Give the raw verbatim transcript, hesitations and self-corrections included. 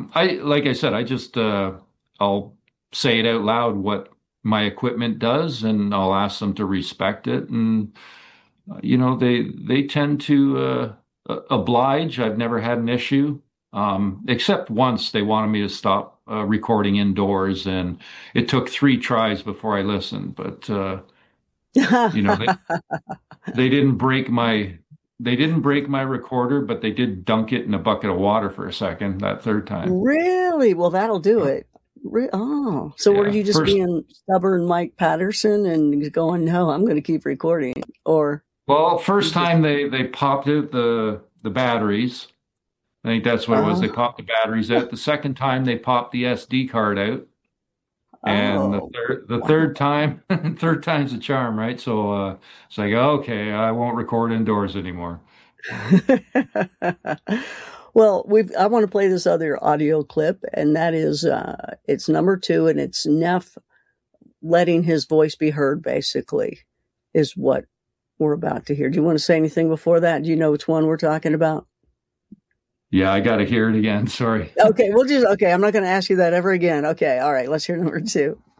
Um, I like I said, I just uh, I'll say it out loud what my equipment does, and I'll ask them to respect it. And uh, you know, they they tend to uh, uh, oblige. I've never had an issue, um, except once they wanted me to stop uh, recording indoors, and it took three tries before I listened. But uh, you know, they they didn't break my they didn't break my recorder, but they did dunk it in a bucket of water for a second that third time. Really? Well, that'll do it. Re- oh, so were Yeah, you just first. being stubborn Mike Patterson and going, no, I'm going to keep recording? Or Well, you first just, time they they popped out the the batteries. I think that's what it was. They oh, popped the batteries out. The second time they popped the S D card out, and the oh, third the wow. third time third time's a charm, right? So uh, it's like okay, I won't record indoors anymore. Well, we've, I want to play this other audio clip, and that is, uh, it's number two, and it's Neff letting his voice be heard, basically, is what we're about to hear. Do you want to say anything before that? Do you know which one we're talking about? Yeah, I got to hear it again. Sorry. Okay, we'll just, okay, I'm not going to ask you that ever again. Okay, all right, let's hear number two.